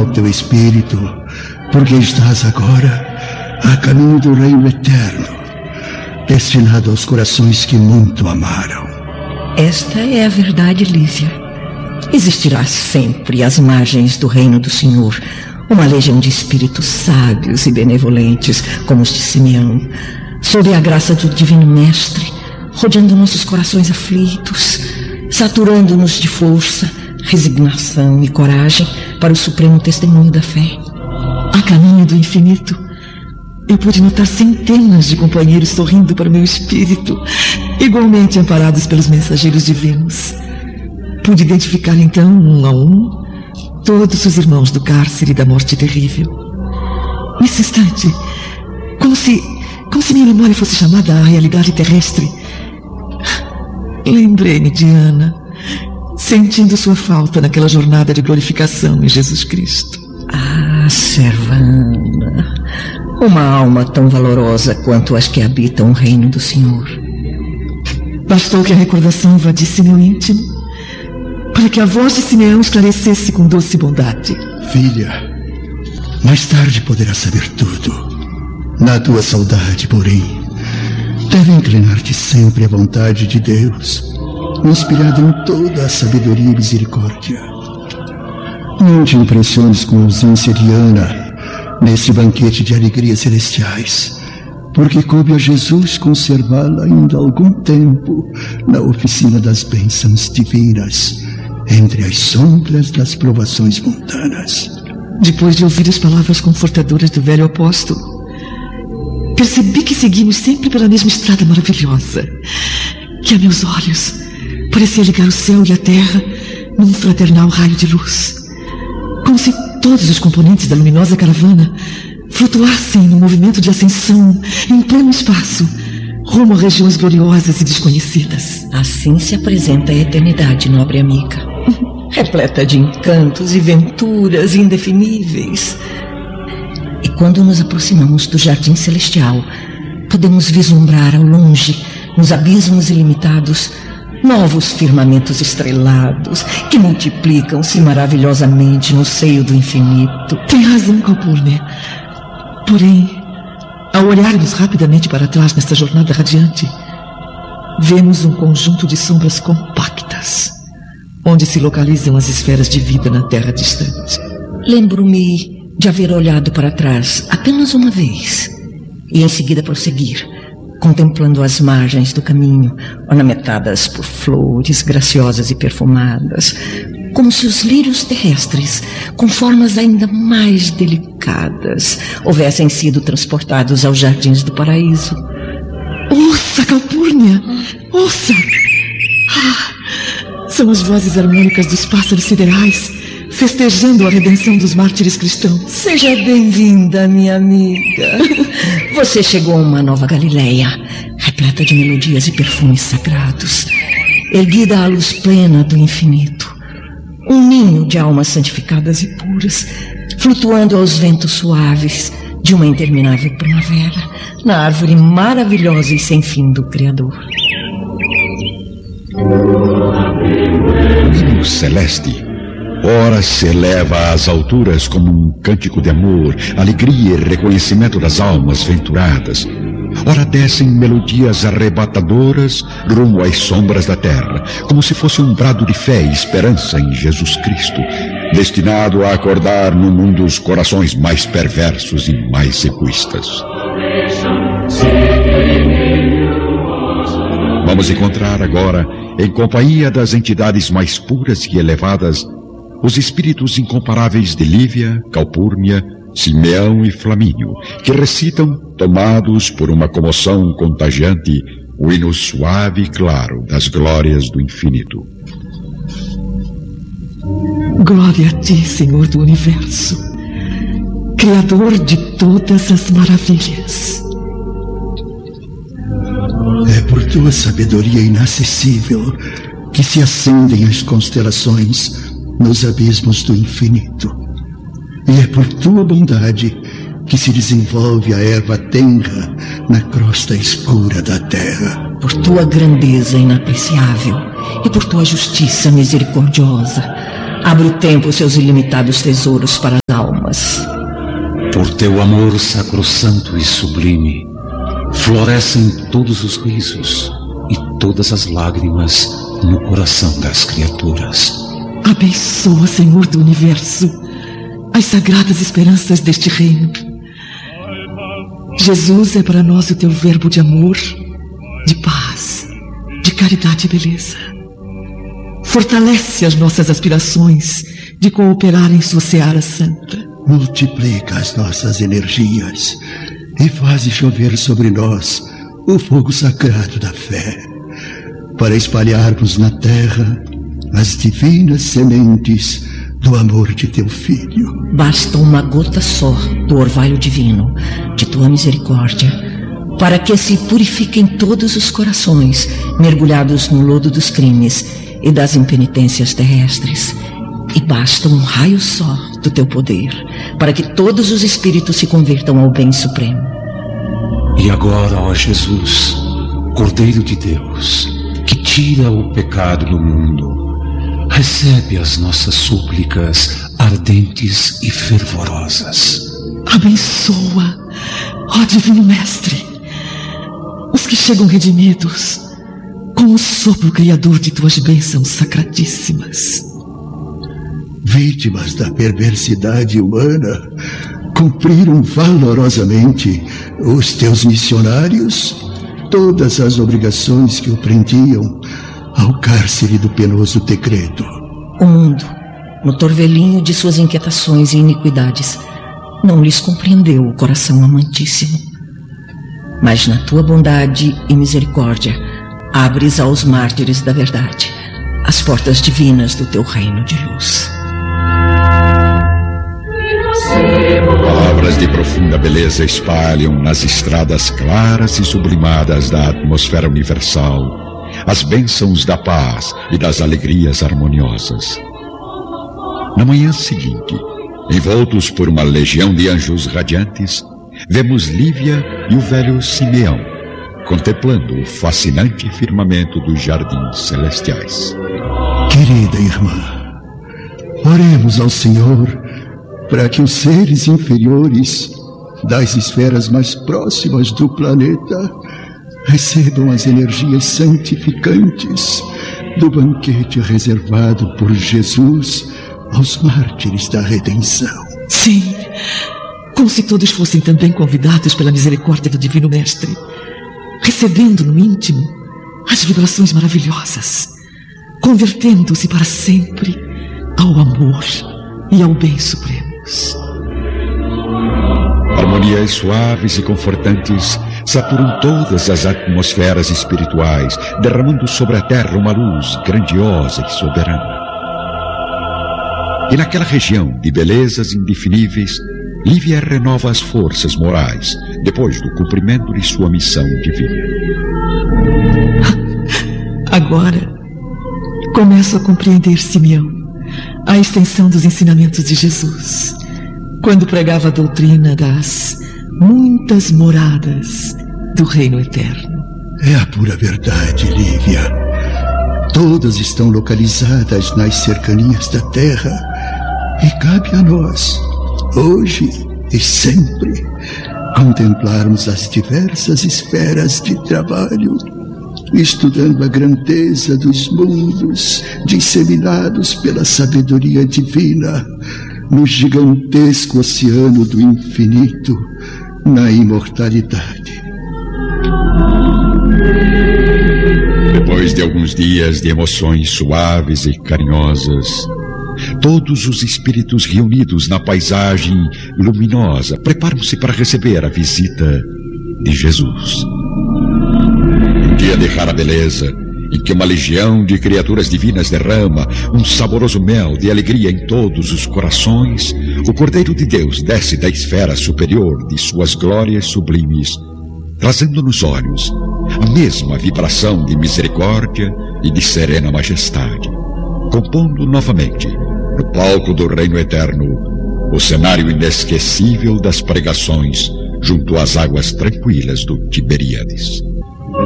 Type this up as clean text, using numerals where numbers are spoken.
ao teu espírito, porque estás agora a caminho do reino eterno, destinado aos corações que muito amaram. Esta é a verdade, Lívia. Existirá sempre às margens do reino do Senhor uma legião de espíritos sábios e benevolentes, como os de Simeão, sob a graça do Divino Mestre, rodeando nossos corações aflitos, saturando-nos de força, resignação e coragem para o supremo testemunho da fé. A caminho do infinito, eu pude notar centenas de companheiros sorrindo para o meu espírito, igualmente amparados pelos mensageiros divinos. Pude identificar então, um a um, todos os irmãos do cárcere e da morte terrível. Nesse instante, como se minha memória fosse chamada à realidade terrestre, lembrei-me de Ana, sentindo sua falta naquela jornada de glorificação em Jesus Cristo. Ah, serva Ana, uma alma tão valorosa quanto as que habitam o reino do Senhor. Bastou que a recordação invadisse meu íntimo para que a voz de Simeão esclarecesse com doce bondade. Filha, mais tarde poderás saber tudo. Na tua saudade, porém, deve inclinar-te sempre à vontade de Deus, inspirado em toda a sabedoria e misericórdia. Não te impressiones com a ausência de Ana nesse banquete de alegrias celestiais, porque coube a Jesus conservá-la ainda algum tempo na oficina das bênçãos divinas, entre as sombras das provações mundanas. Depois de ouvir as palavras confortadoras do velho apóstolo, percebi que seguimos sempre pela mesma estrada maravilhosa, que a meus olhos parecia ligar o céu e a terra num fraternal raio de luz, como se todos os componentes da luminosa caravana flutuassem num movimento de ascensão em pleno espaço, rumo a regiões gloriosas e desconhecidas. Assim se apresenta a eternidade, nobre amiga, repleta de encantos e venturas indefiníveis. E quando nos aproximamos do jardim celestial, podemos vislumbrar ao longe, nos abismos ilimitados, novos firmamentos estrelados que multiplicam-se maravilhosamente no seio do infinito. Tem razão, Calpurnia. Porém, ao olharmos rapidamente para trás nesta jornada radiante, vemos um conjunto de sombras compactas, onde se localizam as esferas de vida na terra distante. Lembro-me de haver olhado para trás apenas uma vez e em seguida prosseguir, contemplando as margens do caminho, ornamentadas por flores graciosas e perfumadas, como se os lírios terrestres, com formas ainda mais delicadas, houvessem sido transportados aos jardins do paraíso. Ouça, Calpurnia! Ouça! São as vozes harmônicas dos pássaros siderais, festejando a redenção dos mártires cristãos. Seja bem-vinda, minha amiga. Você chegou a uma nova Galileia, repleta de melodias e perfumes sagrados, erguida à luz plena do infinito. Um ninho de almas santificadas e puras, flutuando aos ventos suaves de uma interminável primavera, na árvore maravilhosa e sem fim do Criador. O hino celeste ora se eleva às alturas como um cântico de amor, alegria e reconhecimento das almas venturadas. Ora descem melodias arrebatadoras rumo às sombras da terra, como se fosse um brado de fé e esperança em Jesus Cristo, destinado a acordar no mundo os corações mais perversos e mais egoístas. Vamos encontrar agora, em companhia das entidades mais puras e elevadas, os espíritos incomparáveis de Lívia, Calpurnia, Simeão e Flamínio, que recitam, tomados por uma comoção contagiante, o hino suave e claro das glórias do infinito. Glória a ti, Senhor do Universo, Criador de todas as maravilhas. É por tua sabedoria inacessível que se acendem as constelações nos abismos do infinito. E é por tua bondade que se desenvolve a erva tenra na crosta escura da terra. Por tua grandeza inapreciável e por tua justiça misericordiosa, abre o tempo seus ilimitados tesouros para as nós. Por teu amor sacrossanto e sublime, florescem todos os risos e todas as lágrimas no coração das criaturas. Abençoa, Senhor do Universo, as sagradas esperanças deste reino. Jesus é para nós o teu verbo de amor, de paz, de caridade e beleza. Fortalece as nossas aspirações de cooperar em sua seara santa. Multiplica as nossas energias e faz chover sobre nós o fogo sagrado da fé, para espalharmos na terra as divinas sementes do amor de teu Filho. Basta uma gota só do orvalho divino, de tua misericórdia, para que se purifiquem todos os corações mergulhados no lodo dos crimes e das impenitências terrestres. E basta um raio só do teu poder, para que todos os espíritos se convertam ao bem supremo. E agora, ó Jesus, Cordeiro de Deus, que tira o pecado do mundo, recebe as nossas súplicas ardentes e fervorosas. Abençoa, ó Divino Mestre, os que chegam redimidos com o sopro criador de tuas bênçãos sacradíssimas. Vítimas da perversidade humana, cumpriram valorosamente os teus missionários todas as obrigações que o prendiam ao cárcere do penoso decreto. O mundo, no torvelinho de suas inquietações e iniquidades, não lhes compreendeu o coração amantíssimo. Mas na tua bondade e misericórdia, abres aos mártires da verdade as portas divinas do teu reino de luz. Palavras de profunda beleza espalham nas estradas claras e sublimadas da atmosfera universal as bênçãos da paz e das alegrias harmoniosas. Na manhã seguinte, envoltos por uma legião de anjos radiantes, vemos Lívia e o velho Simeão contemplando o fascinante firmamento dos jardins celestiais. Querida irmã, oremos ao Senhor para que os seres inferiores das esferas mais próximas do planeta recebam as energias santificantes do banquete reservado por Jesus aos mártires da redenção. Sim, como se todos fossem também convidados pela misericórdia do Divino Mestre, recebendo no íntimo as vibrações maravilhosas, convertendo-se para sempre ao amor e ao bem supremos. Harmonias suaves e confortantes saturam todas as atmosferas espirituais, derramando sobre a terra uma luz grandiosa e soberana. E naquela região de belezas indefiníveis, Lívia renova as forças morais, depois do cumprimento de sua missão divina. Agora, começo a compreender, Simeão, a extensão dos ensinamentos de Jesus, quando pregava a doutrina das muitas moradas do reino eterno. É a pura verdade, Lívia. Todas estão localizadas nas cercanias da terra e cabe a nós, hoje e sempre, contemplarmos as diversas esferas de trabalho, estudando a grandeza dos mundos disseminados pela sabedoria divina no gigantesco oceano do infinito, na imortalidade. Depois de alguns dias de emoções suaves e carinhosas, todos os espíritos reunidos na paisagem luminosa preparam-se para receber a visita de Jesus. Um dia de rara beleza, em que uma legião de criaturas divinas derrama um saboroso mel de alegria em todos os corações, o Cordeiro de Deus desce da esfera superior de suas glórias sublimes, trazendo nos olhos a mesma vibração de misericórdia e de serena majestade, compondo novamente, no palco do reino eterno, o cenário inesquecível das pregações junto às águas tranquilas do Tiberíades.